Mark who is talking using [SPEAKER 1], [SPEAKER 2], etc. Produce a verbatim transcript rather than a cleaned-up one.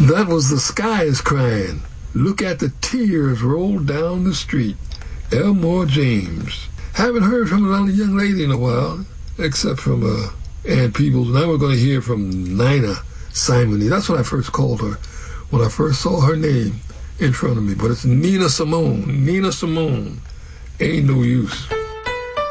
[SPEAKER 1] That was The Sky is Crying. Look at the tears roll down the street. Elmore James. Haven't heard from another young lady in a while, except from uh, Ann Peebles. Now we're going to hear from Nina Simony. That's what I first called her when I first saw her name in front of me. But it's Nina Simone. Nina Simone. Ain't no use.